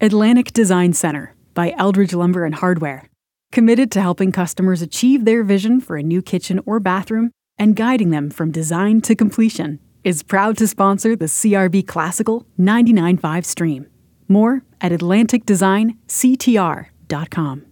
Atlantic Design Center by Eldridge Lumber and Hardware. Committed to helping customers achieve their vision for a new kitchen or bathroom and guiding them from design to completion, is proud to sponsor the CRB Classical 99.5 stream. More at AtlanticDesignCTR.com.